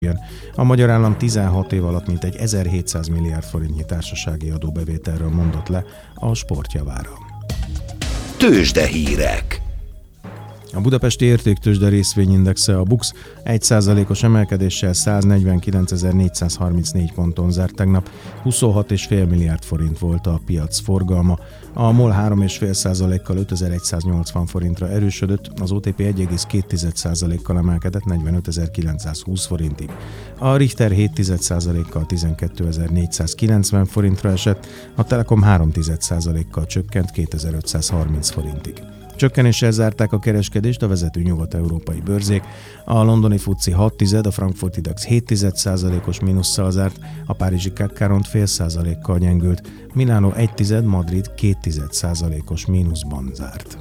A magyar állam 16 év alatt mintegy 1700 milliárd forintnyi társasági adóbevételről mondott le a sport javára. Tőzsdehírek. A budapesti értéktőzsde részvényindexe, a BUX 1%-os emelkedéssel 149.434 ponton zárt tegnap, 26,5 milliárd forint volt a piac forgalma. A MOL 3,5%-kal 5180 forintra erősödött, az OTP 1,2%-kal emelkedett 45.920 forintig. A Richter 7,1%-kal 12.490 forintra esett, a Telekom 3,1%-kal csökkent 2530 forintig. Csökkenéssel zárták a kereskedést a vezető nyugat-európai bőrzék. A londoni FTSE 6,1, a frankfurti DAX 7,1%-os mínusszal zárt, a párizsi CAC 0,5%-kal gyengült, Milánó 1,1, Madrid 2,1%-os mínuszban zárt.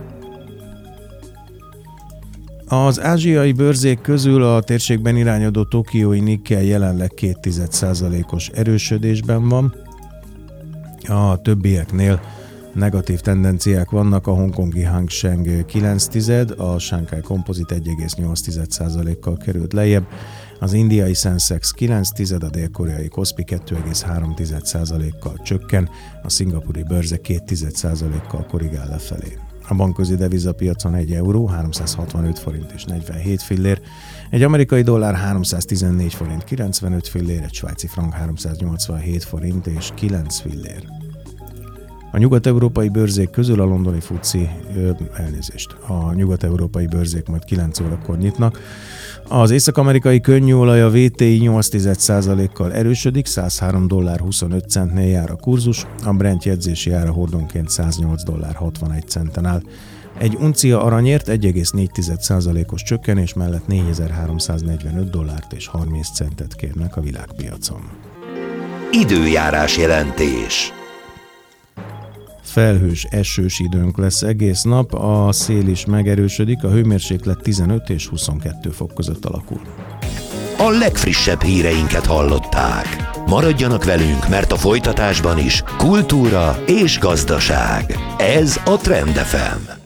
Az ázsiai bőrzék közül a térségben irányadó tokiói Nikkei jelenleg 2,1%-os erősödésben van, a többieknél negatív tendenciák vannak, a hongkongi Hang Seng 9,1, a Shanghai Composite 1,8%-kal került lejjebb, az indiai Sensex 9,1, a dél-koreai Kospi 2,3%-kal csökken, a szingapúri bőrze 2,1%-kal korrigál lefelé. A bankközi devizapiacon 1 euró 365 forint és 47 fillér, egy amerikai dollár 314 forint 95 fillér, egy svájci frank 387 forint és 9 fillér. A nyugat-európai bőrzék közül a londoni FTSE, a nyugat-európai bőrzék majd 9 órakor nyitnak. Az észak-amerikai könnyűolaj a WTI 8,1%-kal erősödik, $103.25 jár a kurzus, a Brent jegyzési ára hordonként $108.61 áll. Egy uncia aranyért 1,4%-os csökkenés mellett $4.345 kérnek a világpiacon. Időjárás jelentés. Felhős, esős időnk lesz egész nap, a szél is megerősödik, a hőmérséklet 15 és 22 fok között alakul. A legfrissebb híreinket hallották. Maradjanak velünk, mert a folytatásban is kultúra és gazdaság. Ez a Trend FM.